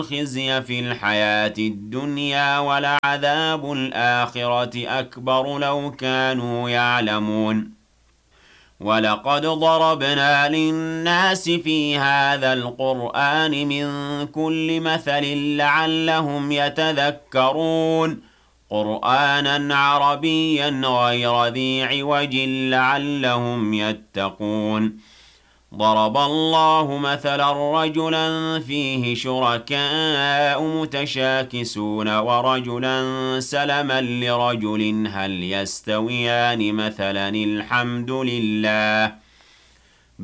خزي في الحياة الدنيا ولعذاب الآخرة أكبر لو كانوا يعلمون ولقد ضربنا للناس في هذا القرآن من كل مثل لعلهم يتذكرون قرآنا عربيا غير ذي عوج لعلهم يتقون ضرب الله مثلا رجلا فيه شركاء متشاكسون ورجلا سلما لرجل هل يستويان مثلا الحمد لله